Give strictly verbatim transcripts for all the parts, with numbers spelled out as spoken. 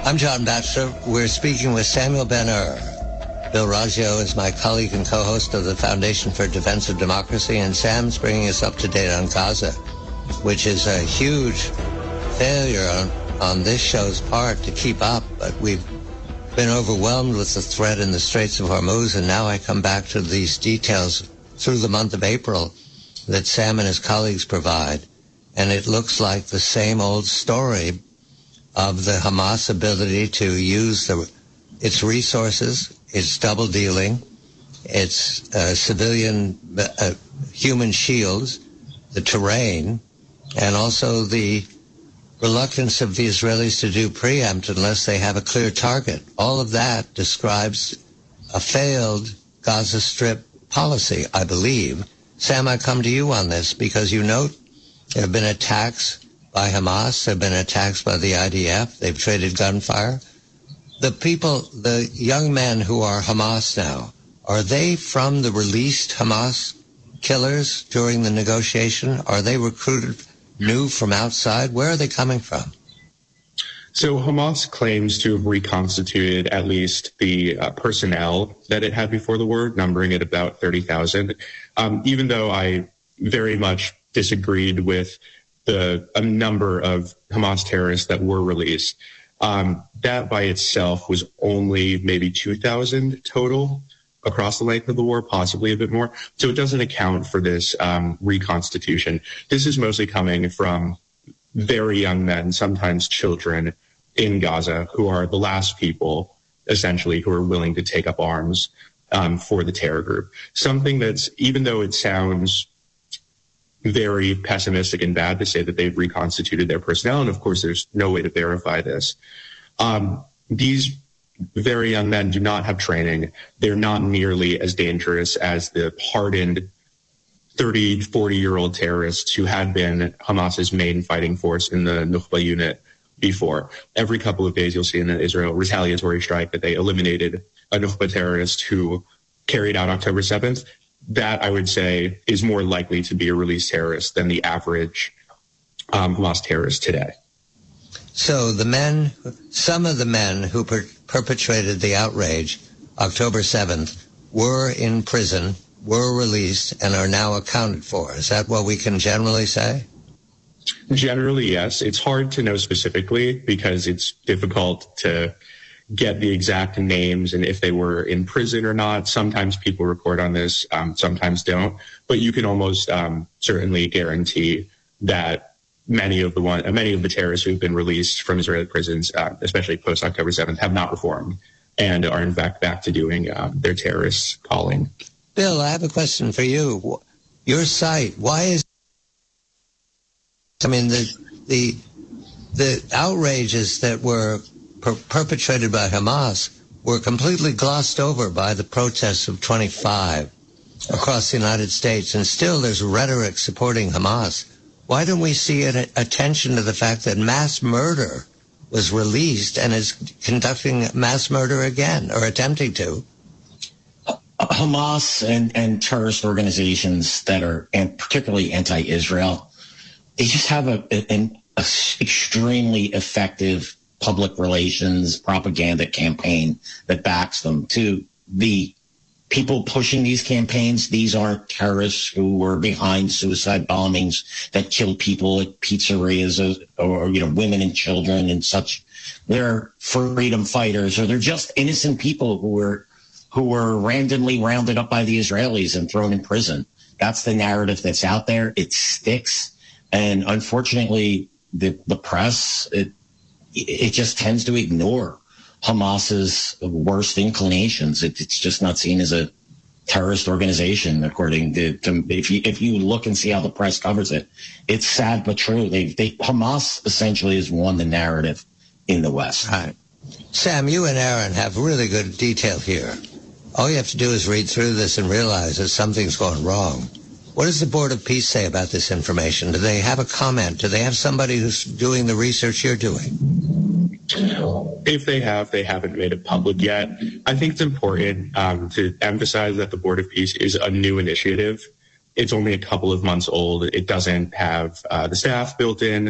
I'm John Batchelor. We're speaking with Samuel Ben-Ur. Bill Raggio is my colleague and co-host of the Foundation for Defense of Democracy, and Sam's bringing us up to date on Gaza, which is a huge failure on, on this show's part to keep up, but we've been overwhelmed with the threat in the Straits of Hormuz, and now I come back to these details through the month of April that Sam and his colleagues provide, and it looks like the same old story of the Hamas ability to use the, its resources, its double dealing, its uh, civilian uh, human shields, the terrain, and also the reluctance of the Israelis to do preempt unless they have a clear target. All of that describes a failed Gaza Strip policy, I believe. Sam, I come to you on this because you note there have been attacks by Hamas, there have been attacks by the I D F, they've traded gunfire. The people, the young men who are Hamas now, are they from the released Hamas killers during the negotiation? Are they recruited new from outside? Where are they coming from? So Hamas claims to have reconstituted at least the uh, personnel that it had before the war, numbering it about thirty thousand, um, even though I very much disagreed with the a number of Hamas terrorists that were released. Um, that by itself was only maybe two thousand total across the length of the war, possibly a bit more. So it doesn't account for this um, reconstitution. This is mostly coming from very young men, sometimes children, in Gaza, who are the last people, essentially, who are willing to take up arms um, for the terror group. Something that's, even though it sounds very pessimistic and bad to say that they've reconstituted their personnel, and of course there's no way to verify this. Um, these very young men do not have training. They're not nearly as dangerous as the hardened thirty, forty-year-old terrorists who had been Hamas's main fighting force in the Nukhba unit before. Every couple of days you'll see in the Israel retaliatory strike that they eliminated a Nukhba terrorist who carried out October seventh. That, I would say, is more likely to be a released terrorist than the average um, Hamas terrorist today. So the men, some of the men who per- perpetrated the outrage October seventh were in prison, were released, and are now accounted for. Is that what we can generally say? Generally, yes. It's hard to know specifically because it's difficult to get the exact names and if they were in prison or not. Sometimes people report on this, um, sometimes don't. But you can almost um, certainly guarantee that many of the one, many of the terrorists who've been released from Israeli prisons, uh, especially post October seventh, have not reformed and are in fact back to doing um, their terrorist calling. Bill, I have a question for you. Your site, why is? I mean, the the the outrages that were per- perpetrated by Hamas were completely glossed over by the protests of twenty-five across the United States, and still there's rhetoric supporting Hamas. Why don't we see an attention to the fact that mass murder was released and is conducting mass murder again, or attempting to? Hamas and, and terrorist organizations that are, and particularly anti-Israel, they just have a, an a extremely effective public relations propaganda campaign that backs them. To the people pushing these campaigns, these aren't terrorists who were behind suicide bombings that kill people at pizzerias or, or you know, women and children and such. They're freedom fighters, or they're just innocent people who were who were randomly rounded up by the Israelis and thrown in prison. That's the narrative that's out there. It sticks. And unfortunately, the, the press, it, it just tends to ignore Hamas's worst inclinations. It, it's just not seen as a terrorist organization, according to, to if you if you look and see how the press covers it. It's sad but true. They they Hamas essentially has won the narrative in the West. Right. Sam, you and Aaron have really good detail here. All you have to do is read through this and realize that something's going wrong. What does the Board of Peace say about this information? Do they have a comment? Do they have somebody who's doing the research you're doing? If they have, they haven't made it public yet. I think it's important um, to emphasize that the Board of Peace is a new initiative. It's only a couple of months old. It doesn't have uh, the staff built in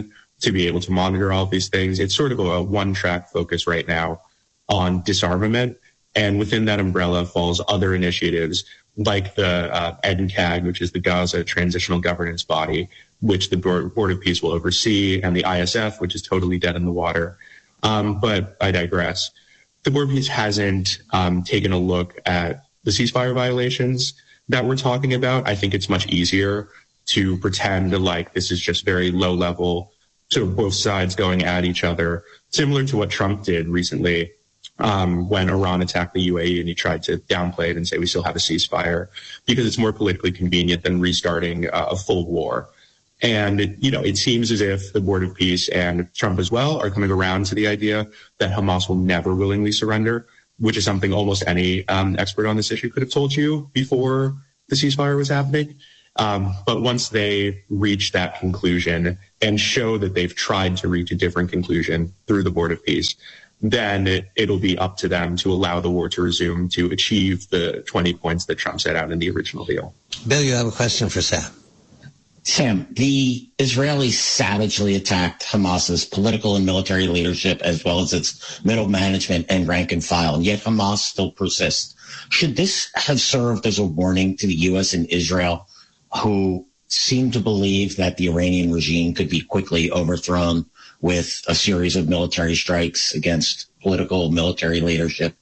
to be able to monitor all of these things. It's sort of a one-track focus right now on disarmament. And within that umbrella falls other initiatives like the uh, E D N C A G, which is the Gaza Transitional Governance Body, which the Board of Peace will oversee, and the I S F, which is totally dead in the water. Um, but I digress. The Board of Peace hasn't um, taken a look at the ceasefire violations that we're talking about. I think it's much easier to pretend like this is just very low level, sort of both sides going at each other, similar to what Trump did recently um, when Iran attacked the U A E and he tried to downplay it and say we still have a ceasefire because it's more politically convenient than restarting uh, a full war. And, it, you know, it seems as if the Board of Peace and Trump as well are coming around to the idea that Hamas will never willingly surrender, which is something almost any um, expert on this issue could have told you before the ceasefire was happening. Um, but once they reach that conclusion and show that they've tried to reach a different conclusion through the Board of Peace, then it, it'll be up to them to allow the war to resume to achieve the twenty points that Trump set out in the original deal. Bill, you have a question for Sam. Sam, the Israelis savagely attacked Hamas's political and military leadership as well as its middle management and rank and file, and yet Hamas still persists. Should this have served as a warning to the U S and Israel, who seem to believe that the Iranian regime could be quickly overthrown with a series of military strikes against political military leadership?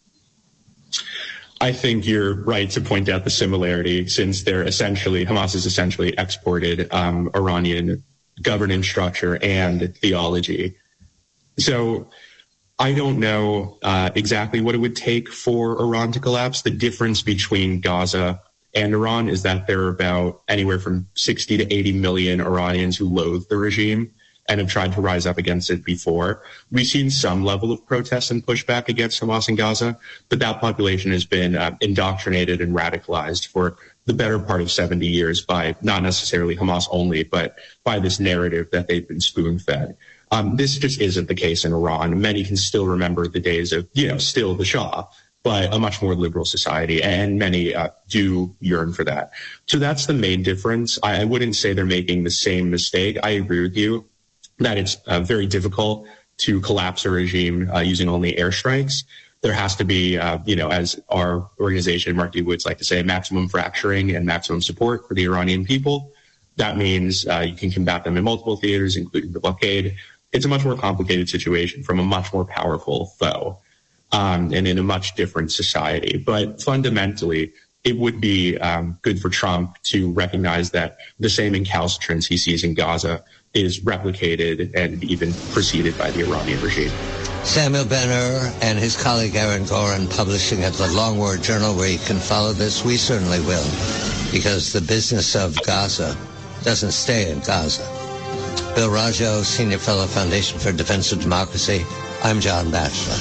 I think you're right to point out the similarity, since they're essentially, Hamas has essentially exported um, Iranian governance structure and theology. So I don't know uh, exactly what it would take for Iran to collapse. The difference between Gaza and Iran is that there are about anywhere from sixty to eighty million Iranians who loathe the regime and have tried to rise up against it before. We've seen some level of protest and pushback against Hamas in Gaza, but that population has been uh, indoctrinated and radicalized for the better part of seventy years by not necessarily Hamas only, but by this narrative that they've been spoon-fed. Um, this just isn't the case in Iran. Many can still remember the days of, you know, still the Shah, but a much more liberal society, and many uh, do yearn for that. So that's the main difference. I, I wouldn't say they're making the same mistake. I agree with you that it's uh, very difficult to collapse a regime uh, using only airstrikes. There has to be, uh, you know, as our organization, Mark D. Woods, like to say, maximum fracturing and maximum support for the Iranian people. That means uh, you can combat them in multiple theaters, including the blockade. It's a much more complicated situation from a much more powerful foe, um, and in a much different society. But fundamentally, it would be um, good for Trump to recognize that the same incalcitrance he sees in Gaza is replicated and even preceded by the Iranian regime. Samuel Ben-Ur and his colleague Aaron Gorin, publishing at the Long Word Journal, where you can follow this. We certainly will, because the business of Gaza doesn't stay in Gaza. Bill Raggio, Senior Fellow, Foundation for Defense of Democracy. I'm John Batchelor.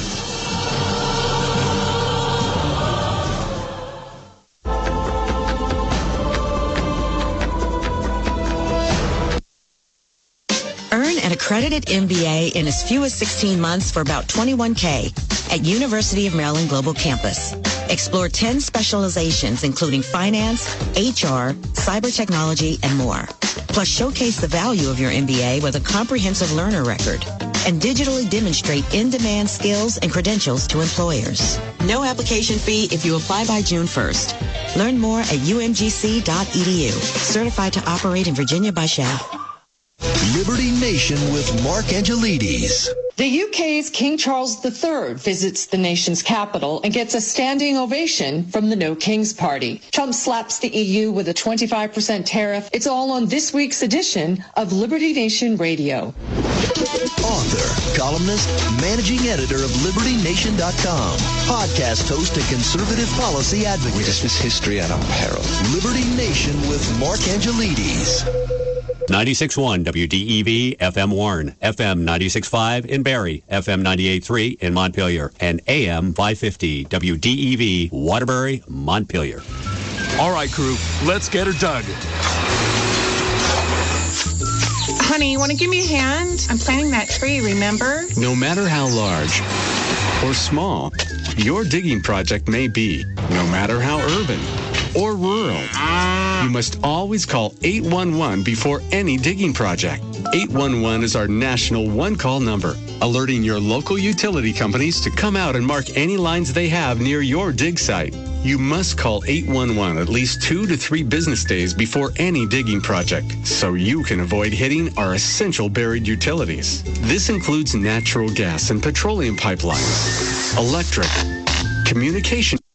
An accredited M B A in as few as sixteen months for about twenty-one K at University of Maryland Global Campus. Explore ten specializations including finance, H R, cyber technology, and more. Plus, showcase the value of your M B A with a comprehensive learner record and digitally demonstrate in-demand skills and credentials to employers. No application fee if you apply by June first. Learn more at U M G C dot E D U. Certified to operate in Virginia by S H A. Liberty Nation with Mark Angelides. The U K's King Charles the Third visits the nation's capital and gets a standing ovation from the No Kings Party. Trump slaps the E U with a twenty-five percent tariff. It's all on this week's edition of Liberty Nation Radio. Author, columnist, managing editor of Liberty Nation dot com, podcast host and conservative policy advocate. We dismiss history at our peril. Liberty Nation with Mark Angelides. ninety-six point one W D E V F M Warren, F M ninety-six point five in Barrie, F M ninety-eight point three in Montpelier, and A M five fifty W D E V Waterbury, Montpelier. All right, crew, let's get her dug. Honey, you want to give me a hand? I'm planting that tree, remember? No matter how large or small your digging project may be, no matter how urban or rural, You must always call eight one one before any digging project. eight one one is our national one-call number, alerting your local utility companies to come out and mark any lines they have near your dig site. You must call eight one one at least two to three business days before any digging project, so you can avoid hitting our essential buried utilities. This includes natural gas and petroleum pipelines, electric, communication.